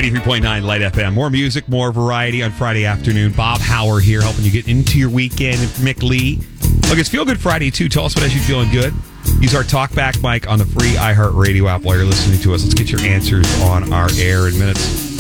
93.9 Light FM. More music, more variety on Friday afternoon. Bob Hauer here helping you get into your weekend. Mick Lee. Look, it's Feel Good Friday, too. Tell us what has you feeling good. Use our talkback mic on the free iHeartRadio app while you're listening to us. Let's get your answers on our air in minutes.